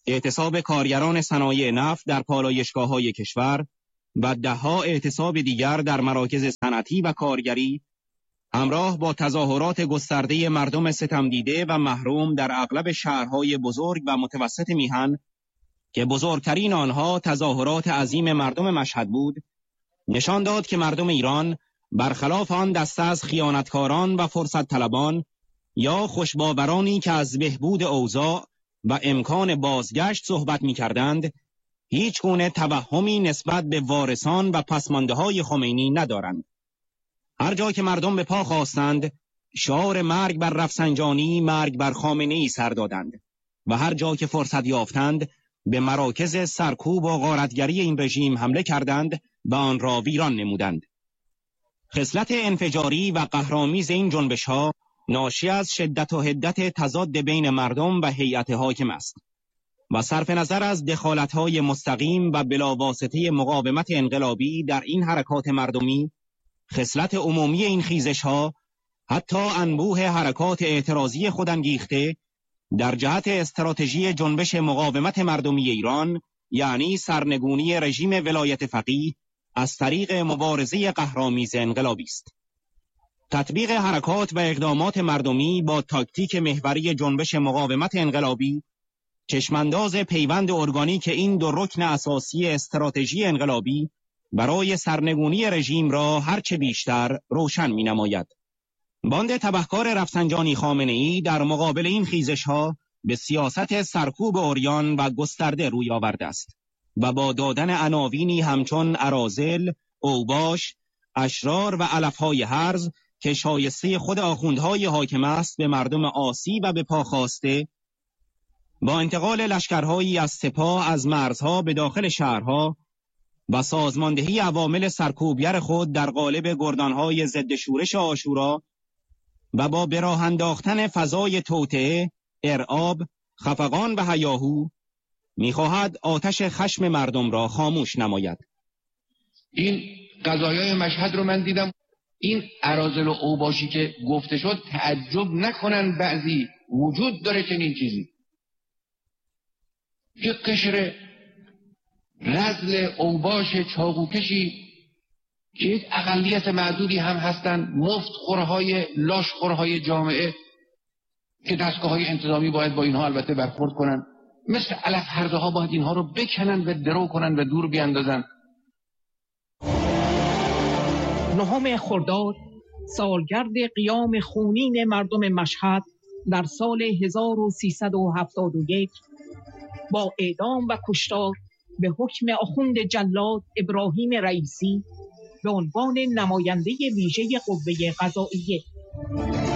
اعتصاب کارگران صنایع نفت در پالایشگاه‌های کشور و ده‌ها اعتصاب دیگر در مراکز صنعتی و کارگری همراه با تظاهرات گسترده مردم ستمدیده و محروم در اغلب شهرهای بزرگ و متوسط میهن که بزرگترین آنها تظاهرات عظیم مردم مشهد بود، نشان داد که مردم ایران برخلاف آن دسته از خیانتکاران و فرصت طلبان یا خوشباورانی که از بهبود اوضاع و امکان بازگشت صحبت می کردند، هیچ گونه توهمی نسبت به وارثان و پسمانده‌های خمینی ندارند. هر جا که مردم به پا خواستند، شعار مرگ بر رفسنجانی، مرگ بر خامنه‌ای سر دادند و هر جا که فرصت یافتند به مراکز سرکوب و غارتگری این رژیم حمله کردند و آن را ویران نمودند. خصلت انفجاری و قهرآمیز این جنبش‌ها ناشی از شدت و حدت تضاد بین مردم و هیئت حاکم است و صرف نظر از دخالت‌های مستقیم و بلاواسطه مقاومت انقلابی در این حرکات مردمی، خصلت عمومی این خیزش‌ها حتی انبوه حرکات اعتراضی خودانگیخته در جهت استراتژی جنبش مقاومت مردمی ایران، یعنی سرنگونی رژیم ولایت فقیه از طریق مبارزه قهرآمیز انقلابی است. تطبیق حرکات و اقدامات مردمی با تاکتیک محوری جنبش مقاومت انقلابی چشمانداز پیوند ارگانیک این دو رکن اساسی استراتژی انقلابی برای سرنگونی رژیم را هرچه بیشتر روشن می نماید. باند تبهکار رفسنجانی خامنه‌ای در مقابل این خیزش‌ها به سیاست سرکوب عریان و گسترده روی آورده است و با دادن عناوینی همچون اراذل، اوباش، اشرار و علف‌های هرز که شایسته خود آخوندهای حاکم است به مردم عاصی و به پا خواسته، با انتقال لشکرهایی از سپاه از مرزها به داخل شهرها و سازماندهی عوامل سرکوبگر خود در قالب گردانهای ضد شورش عاشورا و با به راه انداختن فضای توطئه، ارعاب، خفقان و هیاهو می‌خواهد آتش خشم مردم را خاموش نماید. این قضایای مشهد رو من دیدم. این اراذل و اوباشی که گفته شد تعجب نکنن بعضی وجود داره چنین چیزی. یه قشر رذل اوباش چاقوکشی که یک اقلیت معدودی هم هستن، مفتخورهای لاشخورهای جامعه که دستگاه‌های انتظامی باید با اینها البته برخورد کنن، مثل علف هرزه ها باید اینها رو بکنن و درو کنن و دور بیاندازن. 9 خرداد سالگرد قیام خونین مردم مشهد در سال 1371 با اعدام و کشتار به حکم آخوند جلاد ابراهیم رئیسی به عنوان نماینده ویژه قوه قضائیه